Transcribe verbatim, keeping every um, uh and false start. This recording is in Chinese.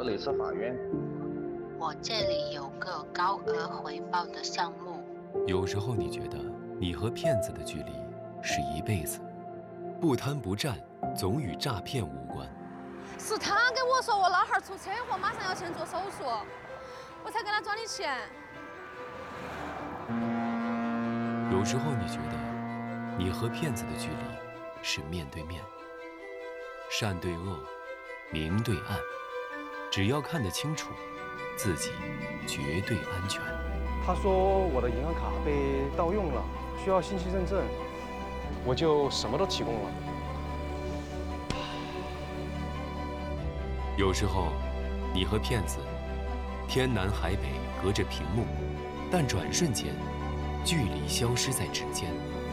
里是法院。 我这里有个高额回报的项目。 有时候你觉得你和骗子的距离是一辈子，不贪不占，总与诈骗无关。 是他跟我说我老汉儿出车祸，马上要去做手术，我才给他转的钱。 有时候你觉得你和骗子的距离是面对面，善对恶，明对暗，只要看得清楚，自己绝对安全。 他说我的银行卡被盗用了，需要信息认证，我就什么都提供了。 有时候，你和骗子天南海北隔着屏幕，但转瞬间，距离消失在指尖。